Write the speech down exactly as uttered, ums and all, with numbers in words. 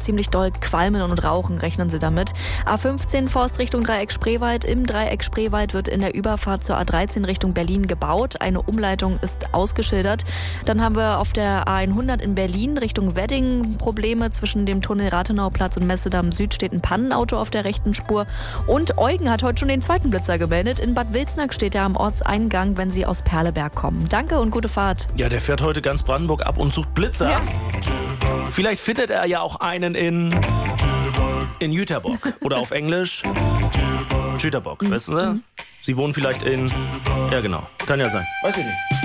ziemlich doll qualmen und rauchen, rechnen Sie damit. A fünfzehn Forst Richtung Dreieck Spreewald. Im Dreieck Spreewald wird in der Überfahrt zur A dreizehn Richtung Berlin gebaut. Eine Umleitung ist ausgeschildert. Dann haben wir auf der A hundert in Berlin Richtung Wedding Probleme. Zwischen dem Tunnel Rathenauplatz und Messedamm Süd steht ein Pannenauto auf der rechten Spur. Und Eugen hat heute schon den zweiten Blitzer gemeldet. In Bad Wilsnack steht er am Ortseingang, wenn Sie aus Perleberg kommen. Danke und gute Fahrt. Ja, der fährt heute ganz Brandenburg ab und sucht Blitzer. Ja. Vielleicht findet er ja auch einen in, in Jüterbock. Oder auf Englisch Jüterbock, mhm. Wissen Sie? Sie wohnen vielleicht in... Ja, genau. Kann ja sein. Weiß ich nicht.